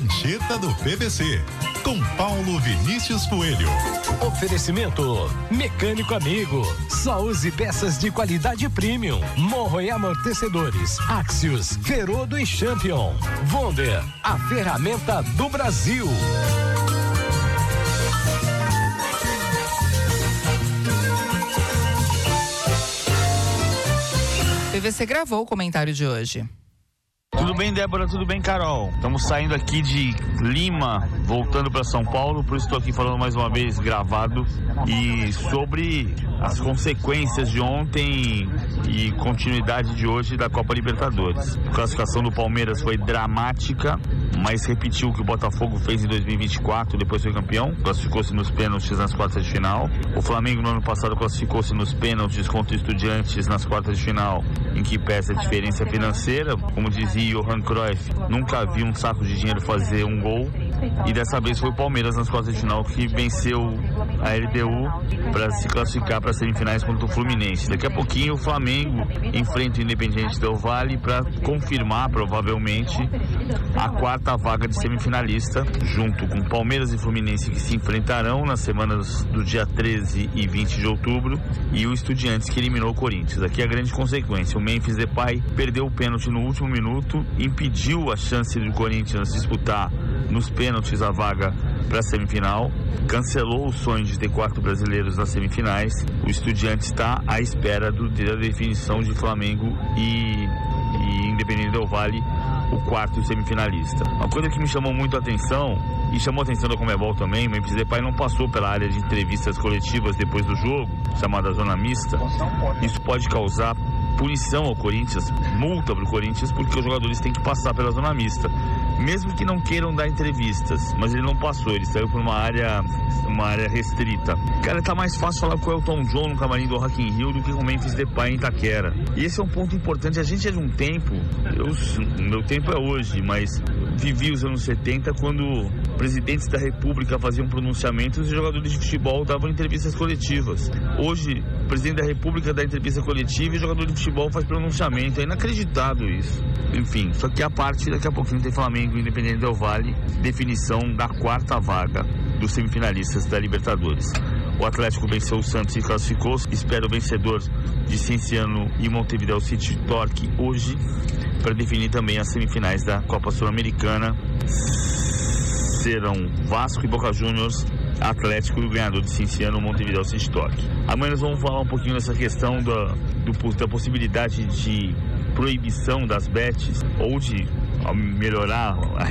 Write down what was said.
Prancheta do PVC, com Paulo Vinícius Coelho. Oferecimento Mecânico Amigo, só use peças de qualidade premium. Morro e amortecedores, Axios, Ferodo e Champion. Wonder, a ferramenta do Brasil. PVC gravou o comentário de hoje. Tudo bem, Débora? Tudo bem, Carol? Estamos saindo aqui de Lima, voltando para São Paulo, por isso estou aqui falando mais uma vez gravado e sobre as consequências de ontem e continuidade de hoje da Copa Libertadores. A classificação do Palmeiras foi dramática, mas repetiu o que o Botafogo fez em 2024, depois foi campeão, classificou-se nos pênaltis nas quartas de final. O Flamengo no ano passado classificou-se nos pênaltis contra Estudiantes nas quartas de final, em que pesa a diferença financeira. Como dizia Johan Cruyff, nunca vi um saco de dinheiro fazer um gol, e dessa vez foi o Palmeiras nas quartas de final que venceu a LDU para se classificar para as semifinais contra o Fluminense. Daqui a pouquinho o Flamengo enfrenta o Independiente Del Valle para confirmar provavelmente a quarta vaga de semifinalista, junto com Palmeiras e Fluminense, que se enfrentarão nas semanas do dia 13 e 20 de outubro, e o Estudiantes, que eliminou o Corinthians. Aqui a grande consequência: o Memphis Depay perdeu o pênalti no último minuto, impediu a chance do Corinthians disputar nos pênaltis a vaga para a semifinal, cancelou o sonho de ter 4 brasileiros nas semifinais. O Estudiantes está à espera da definição de Flamengo e Independiente Del Valle, o quarto semifinalista. Uma coisa que me chamou muito a atenção, e chamou a atenção da Conmebol também: o Memphis Depay não passou pela área de entrevistas coletivas depois do jogo, chamada zona mista. Isso pode causar punição ao Corinthians, multa para o Corinthians, porque os jogadores têm que passar pela zona mista, mesmo que não queiram dar entrevistas. Mas ele não passou, ele saiu por uma área restrita. Cara, tá mais fácil falar com o Elton John no camarim do Rock in Rio do que com o Memphis Depay em Itaquera. E esse é um ponto importante. A gente é de um tempo, meu tempo é hoje, mas vivi os anos 70, quando presidentes da República faziam pronunciamentos e jogadores de futebol davam entrevistas coletivas. Hoje, o presidente da República dá entrevista coletiva e o jogador de futebol faz pronunciamento. É inacreditável isso. Enfim, só que a parte, daqui a pouquinho tem Flamengo e Independiente Del Valle, definição da quarta vaga dos semifinalistas da Libertadores. O Atlético venceu o Santos e classificou. Espera o vencedor de Cienciano e Montevideo City Torque hoje, para definir também as semifinais da Copa Sul-Americana. Serão Vasco e Boca Juniors, Atlético e o ganhador de Cienciano, Montevideo City Torque. Amanhã nós vamos falar um pouquinho dessa questão da possibilidade de proibição das bets, ou de melhorar a